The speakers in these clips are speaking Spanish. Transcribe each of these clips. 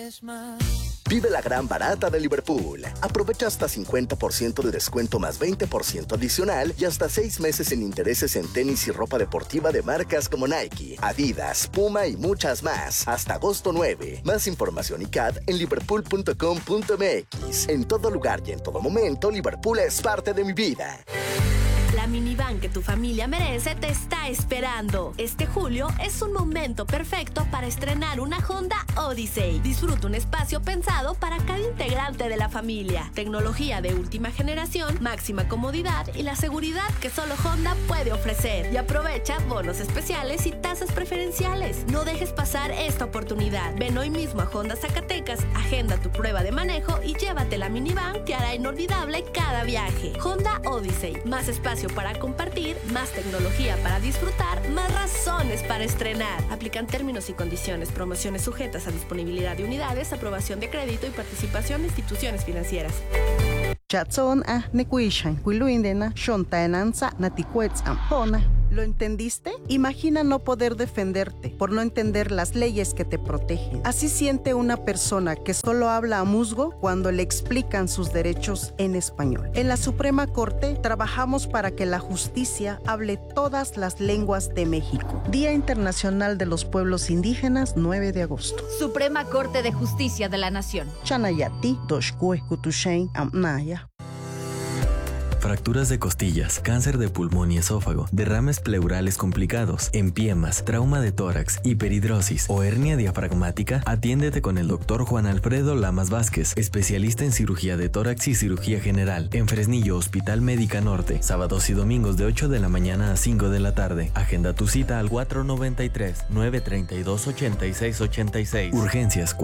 Vive la gran barata de Liverpool. Aprovecha hasta 50% de descuento más 20% adicional y hasta 6 meses sin intereses en tenis y ropa deportiva de marcas como Nike, Adidas, Puma y muchas más. Hasta agosto 9. Más información y CAD en liverpool.com.mx. En todo lugar y en todo momento, Liverpool es parte de mi vida. La minivan que tu familia merece te está esperando. Este julio es un momento perfecto para estrenar una Honda Odyssey. Disfruta un espacio pensado para cada integrante de la familia. Tecnología de última generación, máxima comodidad y la seguridad que solo Honda puede ofrecer. Y aprovecha bonos especiales y tasas preferenciales. No dejes pasar esta oportunidad. Ven hoy mismo a Honda Zacatecas, agenda tu prueba de manejo y llévate la minivan que hará inolvidable cada viaje. Honda Odyssey, más espacio para compartir, más tecnología para disfrutar, más razones para estrenar. Aplican términos y condiciones. Promociones sujetas a disponibilidad de unidades, aprobación de crédito y participación de instituciones financieras. Chatson nekuishan kuiluindena shontaenanza natikuetzam hona. ¿Lo entendiste? Imagina no poder defenderte por no entender las leyes que te protegen. Así siente una persona que solo habla a musgo cuando le explican sus derechos en español. En la Suprema Corte trabajamos para que la justicia hable todas las lenguas de México. Día Internacional de los Pueblos Indígenas, 9 de agosto. Suprema Corte de Justicia de la Nación. Chanayati, Doshkue, Kutushain, Amnaya. Fracturas de costillas, cáncer de pulmón y esófago, derrames pleurales complicados, empiemas, trauma de tórax, hiperhidrosis o hernia diafragmática, atiéndete con el Dr. Juan Alfredo Lamas Vázquez, especialista en cirugía de tórax y cirugía general, en Fresnillo, Hospital Médica Norte, sábados y domingos de 8 de la mañana a 5 de la tarde. Agenda tu cita al 493-932-8686. Urgencias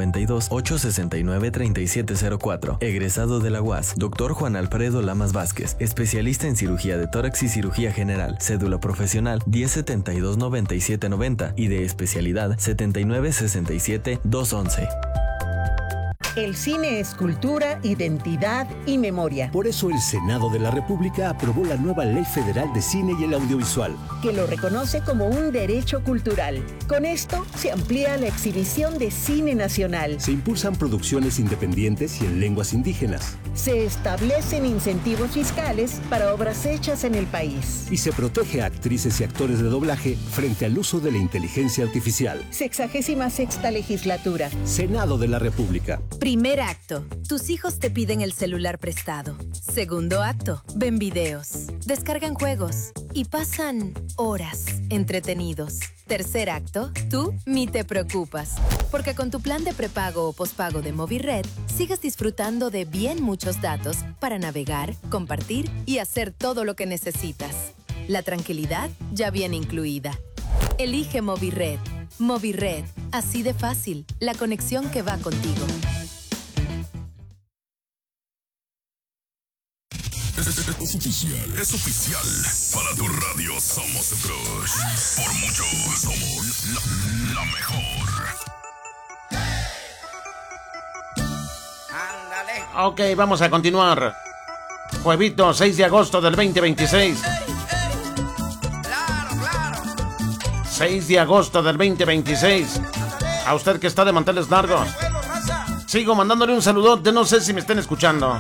492-869-3704. Egresado de la UAS, Dr. Juan Alfredo Lamas Vázquez, especialista en cirugía de tórax y cirugía general, cédula profesional 1072-9790 y de especialidad 7967-211. El cine es cultura, identidad y memoria. Por eso el Senado de la República aprobó la nueva Ley Federal de Cine y el Audiovisual, que lo reconoce como un derecho cultural. Con esto se amplía la exhibición de cine nacional. Se impulsan producciones independientes y en lenguas indígenas. Se establecen incentivos fiscales para obras hechas en el país. Y se protege a actrices y actores de doblaje frente al uso de la inteligencia artificial. 66ª Legislatura. Senado de la República. Primer acto. Tus hijos te piden el celular prestado. Segundo acto. Ven videos. Descargan juegos. Y pasan horas entretenidos. Tercer acto. Tú ni te preocupas. Porque con tu plan de prepago o pospago de Movirred, sigues disfrutando de bien muchos datos para navegar, compartir y hacer todo lo que necesitas. La tranquilidad ya viene incluida. Elige Movirred. Movirred. Así de fácil. La conexión que va contigo. Es oficial. Para tu radio somos el crush. Por mucho somos la mejor. Ok, vamos a continuar. Juevito, 6 de agosto del 2026. 6 de agosto del 2026. A usted que está de manteles largos, sigo mandándole un saludote. No sé si me estén escuchando.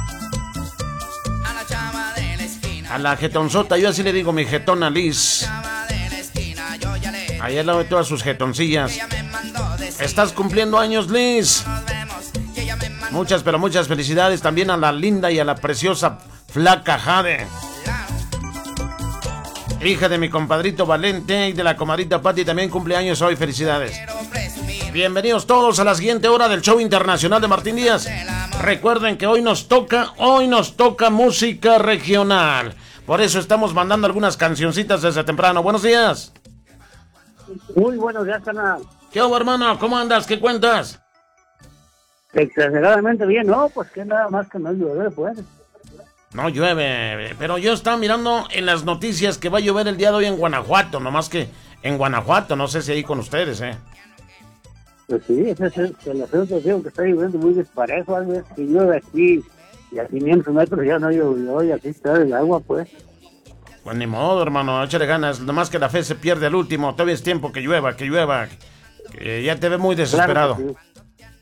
A la jetonzota, yo así le digo, mi jetona Liz. Ahí al lado de todas sus jetoncillas. Estás cumpliendo años, Liz. Muchas, pero muchas felicidades también a la linda y a la preciosa flaca Jade, hija de mi compadrito Valente y de la comadrita Patti, también cumpleaños hoy. Felicidades. Bienvenidos todos a la siguiente hora del show internacional de Martín Díaz. Recuerden que hoy nos toca música regional. Por eso estamos mandando algunas cancioncitas desde temprano. Buenos días. Muy buenos días, canal. ¿Qué hubo, hermano? ¿Cómo andas? ¿Qué cuentas? Exageradamente bien, ¿no? Pues que nada más que no llueve, pues. No llueve, pero yo estaba mirando en las noticias que va a llover el día de hoy en Guanajuato, nomás que en Guanajuato, no sé si ahí con ustedes, Pues sí, ese es el asunto, digo, que está lloviendo muy desparejo, a veces que llueve aquí y a 500 metros ya no llovió y así está el agua, pues. Pues ni modo, hermano, échale ganas, nomás que la fe se pierde al último, todavía es tiempo que llueva, que ya te ve muy desesperado. Claro que sí.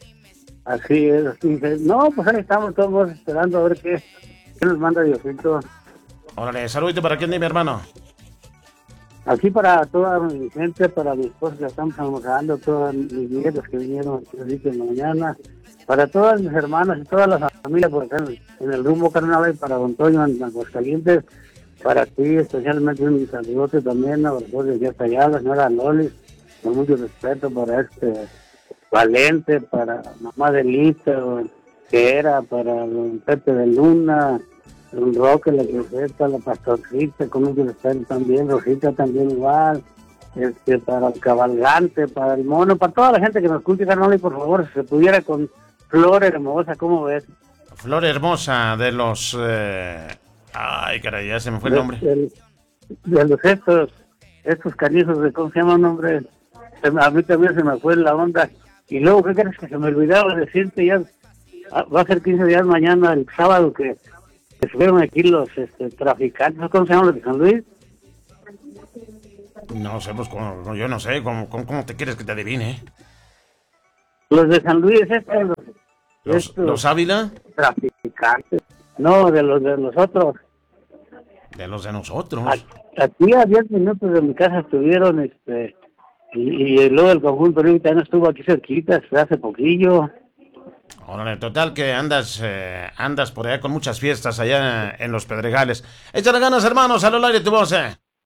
Así es, así es. No, pues ahí estamos todos esperando a ver qué nos manda Diosito. Órale, saludito para quién, mi hermano. Aquí para toda mi gente, para mi esposa que estamos almorzando, todas mis nietas que vinieron ahorita en la mañana, para todas mis hermanas y toda la familia por acá en el rumbo carnaval, para don Toño en Aguascalientes, para ti especialmente un saludote también a los dos de allá allá, la señora Loli, con mucho respeto para Valente, para mamá de Lita, que era, para don Pepe de Luna, don Roque, la Cruceta, la Pastorcita, con mucho respeto también, Rosita también igual, para el Cabalgante, para el Mono, para toda la gente que nos escuche, carnal, y por favor, si se pudiera con Flor Hermosa, ¿cómo ves? Flor Hermosa de los... Ay, caray, ya se me fue el nombre. De los estos canijos de, ¿cómo se llama el nombre? A mí también se me fue la onda. Y luego, ¿qué crees que se me olvidaba decirte? Ya va a ser 15 días mañana, el sábado, que fueron aquí los traficantes, ¿cómo se llaman los de San Luis? No sé, pues yo no sé, ¿cómo te quieres que te adivine? Los de San Luis, ¿Los Ávila? Traficantes. No, de los otros. De los de nosotros. Aquí a 10 minutos de mi casa estuvieron, y luego el conjunto ahorita no estuvo aquí cerquita, hace poquillo. Órale, total que andas por allá con muchas fiestas allá en Los Pedregales. Échale ganas, hermanos, al aire tu voz,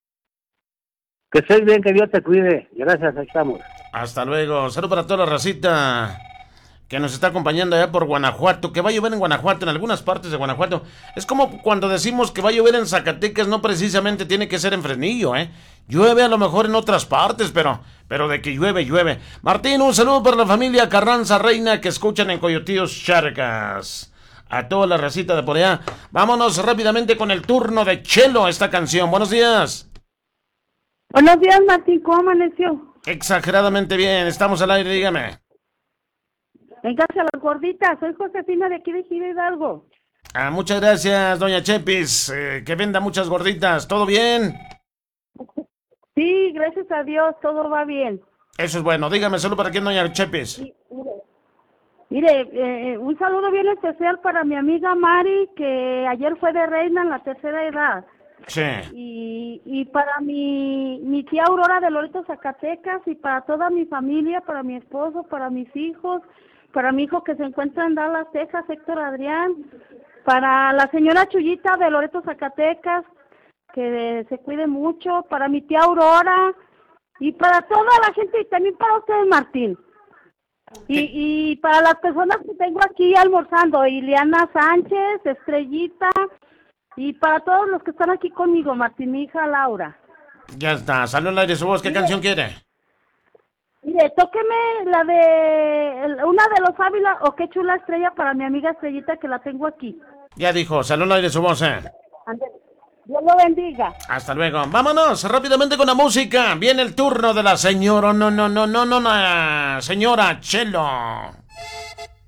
Que estés bien, que Dios te cuide. Gracias, ahí estamos. Hasta luego. Salud para toda la racita que nos está acompañando allá por Guanajuato. Que va a llover en Guanajuato, en algunas partes de Guanajuato. Es como cuando decimos que va a llover en Zacatecas, no precisamente tiene que ser en Fresnillo, Llueve a lo mejor en otras partes, pero de que llueve, llueve. Martín, un saludo para la familia Carranza Reina que escuchan en Coyotillos Charcas. A toda la racita de por allá. Vámonos rápidamente con el turno de Chelo, esta canción. Buenos días. Buenos días, Martín, ¿cómo amaneció? Exageradamente bien, estamos al aire, dígame. Véngase a las gorditas, soy Josefina de aquí de Giro Hidalgo. Muchas gracias, doña Chepis, que venda muchas gorditas, ¿todo bien? Sí, gracias a Dios, todo va bien. Eso es bueno, dígame, solo para quién, doña Chepis. Sí, mire, un saludo bien especial para mi amiga Mari, que ayer fue de reina en la tercera edad. Sí. Y para mi tía Aurora de Loreto, Zacatecas, y para toda mi familia, para mi esposo, para mis hijos, para mi hijo que se encuentra en Dallas, Texas, Héctor Adrián, para la señora Chuyita de Loreto, Zacatecas, que se cuide mucho, para mi tía Aurora, y para toda la gente, y también para ustedes, Martín. Y para las personas que tengo aquí almorzando, Ileana Sánchez, Estrellita, y para todos los que están aquí conmigo, Martín, mi hija Laura. Ya está, salió al aire su voz, ¿qué canción quiere? Mire, tóqueme una de los Ávila, o Qué chula estrella, para mi amiga Estrellita, que la tengo aquí. Ya dijo, salió al aire su voz, Dios lo bendiga. Hasta luego. Vámonos rápidamente con la música. Viene el turno de la señora, señora Chelo.